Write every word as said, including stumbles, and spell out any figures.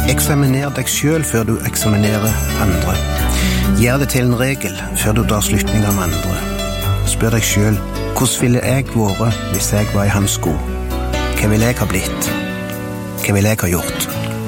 Eksaminer deg selv før du eksaminerer andre. Gjør det til en regel før du drar slutninger med andre. Spør deg selv, hvordan ville jeg vært hvis jeg var i hans sko? Hva ville jeg ha blitt? Hva ville jeg ha gjort?